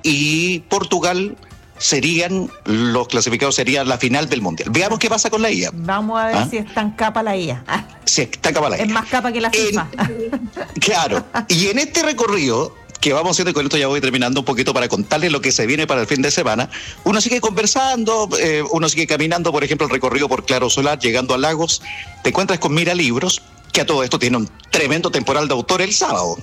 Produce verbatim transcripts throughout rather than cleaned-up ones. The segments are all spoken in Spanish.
y Portugal serían los clasificados, sería la final del Mundial. Veamos qué pasa con la I A. Vamos a ver ¿Ah? si es tan capa la I A. Ah. Si es tan capa la I A. Es más capa que la FIFA. En, claro. Y en este recorrido que vamos haciendo, y con esto ya voy terminando un poquito para contarles lo que se viene para el fin de semana, uno sigue conversando, eh, uno sigue caminando, por ejemplo, el recorrido por Claro Solar, llegando a Lagos, te encuentras con Mira Libros, que a todo esto tiene un tremendo temporal de autor el sábado.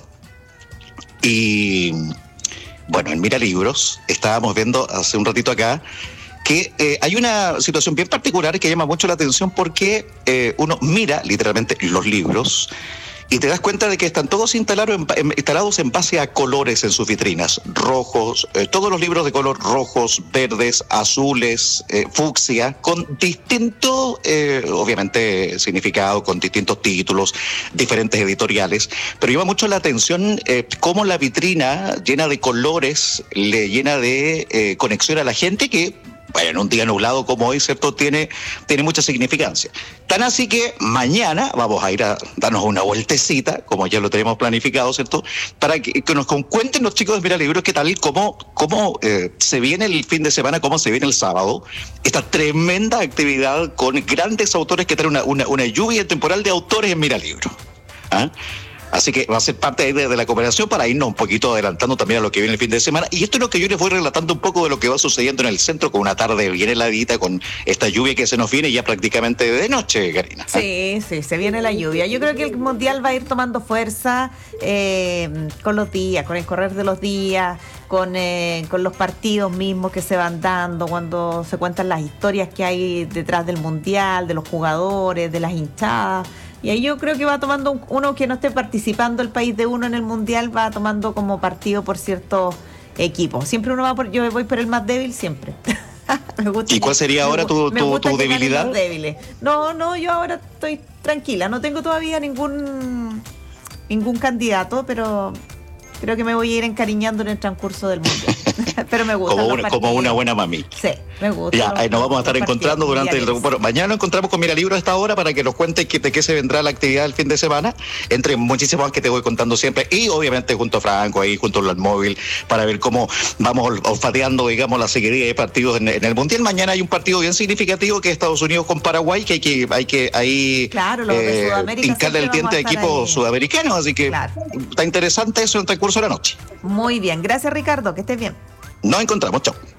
Y bueno, en Mira Libros estábamos viendo hace un ratito acá que eh, hay una situación bien particular que llama mucho la atención porque eh, uno mira literalmente los libros y te das cuenta de que están todos instalados en, instalados en base a colores en sus vitrinas, rojos, eh, todos los libros de color rojos, verdes, azules, eh, fucsia, con distinto, eh, obviamente, significado, con distintos títulos, diferentes editoriales, pero llama mucho la atención eh, cómo la vitrina llena de colores le llena de eh, conexión a la gente que, bueno, en un día nublado como hoy, ¿cierto?, tiene, tiene mucha significancia. Tan así que mañana vamos a ir a darnos una vueltecita, como ya lo tenemos planificado, ¿cierto?, para que, que nos cuenten los chicos de Mira Libros qué tal, cómo, cómo eh, se viene el fin de semana, cómo se viene el sábado, esta tremenda actividad con grandes autores que traen una, una, una lluvia temporal de autores en Mira Libros. ¿Ah? Así que va a ser parte de, de la cooperación para irnos un poquito adelantando también a lo que viene el fin de semana. Y esto es lo que yo les voy relatando un poco de lo que va sucediendo en el centro con una tarde bien heladita, con esta lluvia que se nos viene ya prácticamente de noche, Karina. Sí, sí, se viene la lluvia. Yo creo que el Mundial va a ir tomando fuerza eh, con los días, con el correr de los días, con, eh, con los partidos mismos que se van dando, cuando se cuentan las historias que hay detrás del Mundial, de los jugadores, de las hinchadas. Y ahí yo creo que va tomando un, uno que no esté participando el país de uno en el Mundial, va tomando como partido por ciertos equipos. Siempre uno va por, yo voy por el más débil siempre. Me gusta. ¿Y cuál sería ahora tu, tu, tu debilidad? No, no, yo ahora estoy tranquila, no tengo todavía ningún ningún candidato, pero creo que me voy a ir encariñando en el transcurso del Mundial. Pero me gusta. Como una, como una buena mami. Sí, me gusta. Ya, ahí nos vamos a estar encontrando durante el... Bueno, mañana nos encontramos con Mira Libros a esta hora para que nos cuente que, de qué se vendrá la actividad del fin de semana, entre muchísimos que te voy contando siempre, y obviamente junto a Franco, ahí junto al móvil, para ver cómo vamos olfateando, digamos, la seguidilla de partidos en, en el Mundial. Mañana hay un partido bien significativo que es Estados Unidos con Paraguay, que hay que, hay que ahí claro, los de Sudamérica, hincarle el diente a equipos sudamericanos, así que claro, está interesante eso en el transcurso de la noche. Muy bien, gracias Ricardo, que estés bien. Nos encontramos, chao.